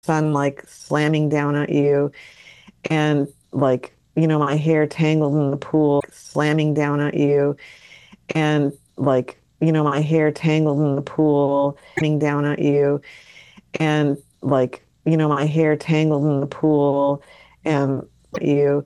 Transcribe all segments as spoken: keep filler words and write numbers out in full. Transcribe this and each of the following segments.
sun like slamming down at you and like, you know, my hair tangled in the pool, slamming down at you and like, you know, my hair tangled in the pool, slamming down at you and like, you know, my hair tangled in the pool and you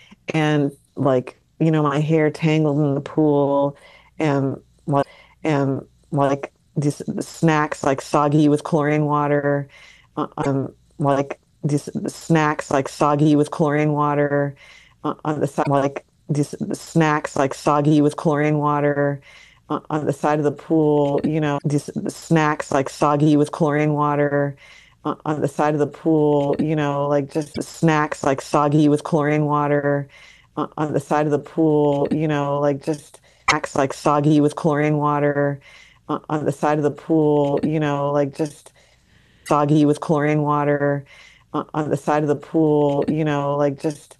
and like, you know, my hair tangled in the pool and like, and like these snacks like soggy with chlorine water, uh, um, like these snacks like soggy with chlorine water uh, on the side, like these snacks like soggy with chlorine water uh, on the side of the pool, you know, these snacks like soggy with chlorine water uh, on the side of the pool, you know, like just snacks like soggy with chlorine water uh, on the side of the pool, you know, like just snacks like soggy with chlorine water uh, on the side of the pool, you know, like just soggy with chlorine water uh, on the side of the pool, you know, like just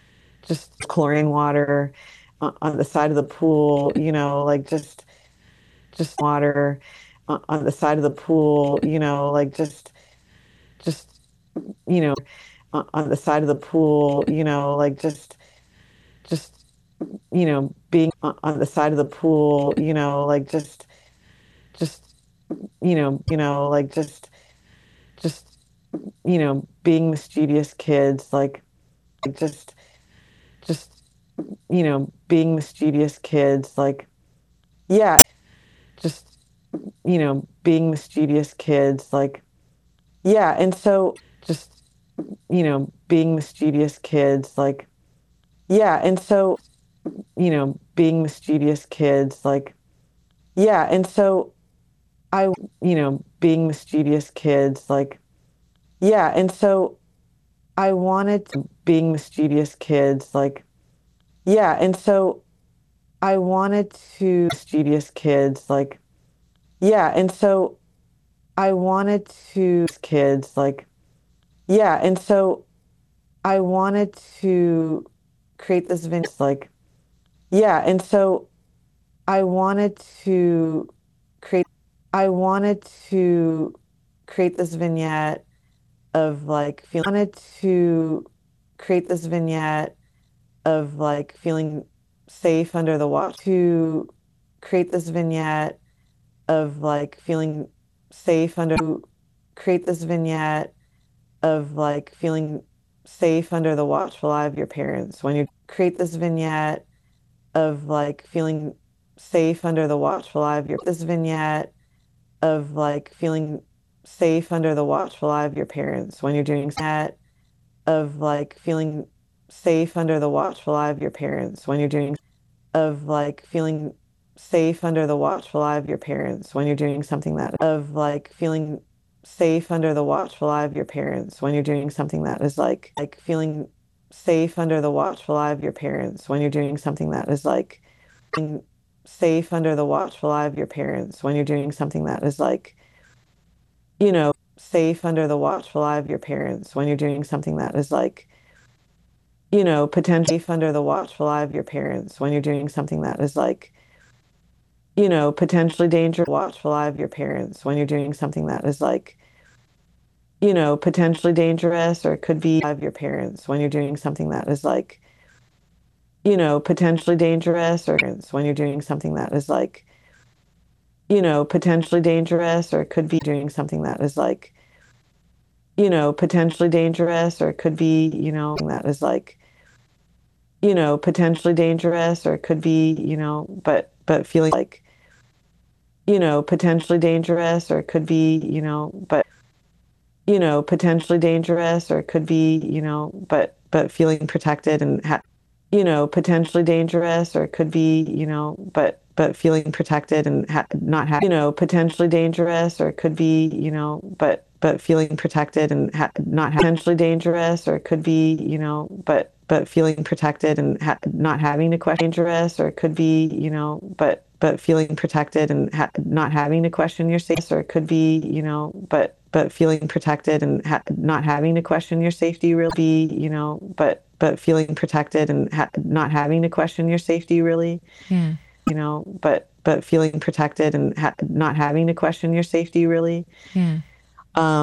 just chlorine water uh, on the side of the pool, you know, like just just water uh, on the side of the pool, you know, like just just you know uh, on the side of the pool, you know, like just just you know being uh, on the side of the pool, you know, like just just you know, you know, like just just you know being mischievous kids, like just just you know being mischievous kids, like yeah, just you know being mischievous kids, like yeah, and so just you know being mischievous kids, like yeah, and so you know being mischievous kids, like yeah, and so I you know being mischievous kids, like yeah, and so I wanted to being mischievous kids, like yeah, and so I wanted to mischievous kids, like yeah, and so I wanted to kids, like yeah, and so I wanted to create this vince, like yeah, and so I wanted to create I wanted to create this vignette of like feeling wanted to create this vignette of like feeling safe under the watch to create this vignette of like feeling safe under create this vignette of like feeling safe under the watchful eye of your parents when you create this vignette of like feeling safe under the watchful eye of your this vignette of like feeling safe under the watchful eye of your parents when you're doing that of like feeling safe under the watchful eye of your parents when you're doing of like feeling safe under the watchful eye of your parents when you're doing something that of like feeling safe under the watchful eye of your parents when you're doing something that is like like feeling safe under the watchful eye of your parents when you're doing something that is like feeling safe under the watchful eye of your parents when you're doing something that is like you know safe under the watchful eye of your parents when you're doing something that is like you know potentially safe under the watchful eye of your parents when you're doing something that is like you know potentially dangerous watchful eye of your parents when you're doing something that is like you know potentially dangerous or it could be of your parents when you're doing something that is like you know potentially dangerous or when you're doing something that is like you know potentially dangerous or it could be doing something that is like you know potentially dangerous or it could be you know that is like you know potentially dangerous or it could be you know but but feeling like you know potentially dangerous or it could be you know but you know potentially dangerous or it could be you know but but feeling protected and ha- you know potentially dangerous or it could be you know but but feeling protected and ha- not have you know potentially dangerous or it could be you know but but feeling protected and ha- not ha- potentially dangerous or it could be you know but but feeling protected and ha- not having to question dangerous or it could be you know but but feeling protected and ha- not having to question your safety or it could be you know but but feeling protected and ha- not having to question your safety really be you know but but feeling protected and ha- not having to question your safety really Yeah. you know but but feeling protected and ha- not having to question your safety really Yeah. um